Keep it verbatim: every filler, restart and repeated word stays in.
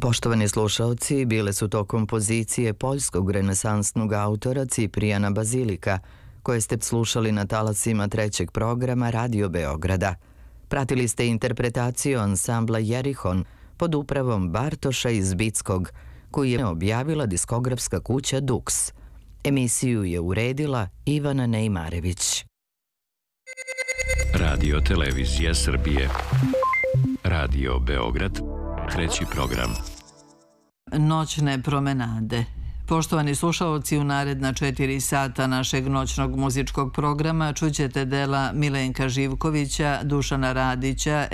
Poštovani slušaoci, bile su to kompozicije poljskog renesansnog autora Ciprijana Bazilika, koje ste slušali na talasima trećeg programa Radio Beograda. Pratili ste interpretaciju ansambla Jerihon pod upravom Bartoša iz Bickog, koju je objavila diskografska kuća Dux. Emisiju je uredila Ivana Nejmarević. Radio Televizija Srbije. Radio Beograd, treći program. Noćne promenade. Poštovani slušaoci, u naredna četiri sata našeg noćnog muzičkog programa čućete dela Milenka Živkovića, Dušana Radića,